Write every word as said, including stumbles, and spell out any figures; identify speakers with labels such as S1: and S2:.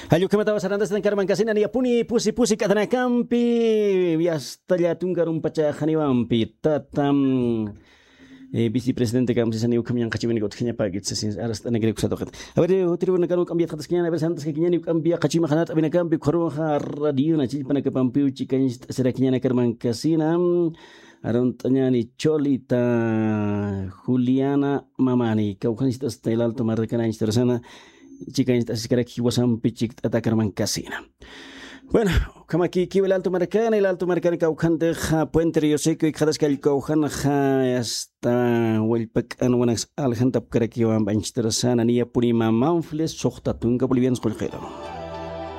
S1: Ayo que mataba sarandas tan karman kasina ni apuni pusi pusi katana kampi viastalla tungarum pacha hanivampi tatam eh, vicepresidente kamsi sani ukam yang kachimani got kenya pagit sesin aras negeri kusatokat. A ver utiri na kanu kambiat khatas kenya a ver santas que kenya ni kambia kachima khanat abina kampi koru ha radio na chilpana ke pampiu chikan sera kenya na karman kasina aron tanya ni Cholita Juliana Mamani kaukan istas tailal tomar kana interesana chica sekarang kiwasan pichik atakar mancasina. Bueno, como aquí kiwa el alto marcana, el alto marcana caujan de ja puente río seco y cada escal caujan ja hasta huelpec anuanas aljan tapkara kiwan banchterasana ni apurima manfles sohta tunga bolivianos colgero.